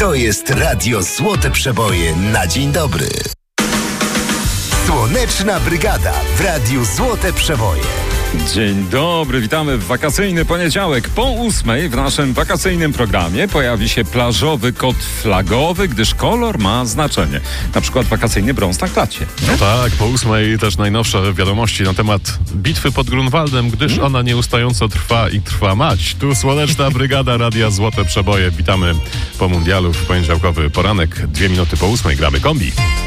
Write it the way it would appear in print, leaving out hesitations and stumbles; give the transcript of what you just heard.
To jest Radio Złote Przeboje na dzień dobry. Słoneczna Brygada w Radiu Złote Przeboje. Dzień dobry, witamy w wakacyjny poniedziałek. Po 8:00 w naszym wakacyjnym programie pojawi się plażowy kot flagowy, gdyż kolor ma znaczenie. Na przykład wakacyjny brąz na klacie. No tak, po 8:00 też najnowsze wiadomości na temat bitwy pod Grunwaldem, gdyż ona nieustająco trwa i trwa mać. Tu Słoneczna Brygada Radia Złote Przeboje. Witamy po mundialu w poniedziałkowy poranek. 2 minuty po 8:00 gramy kombi.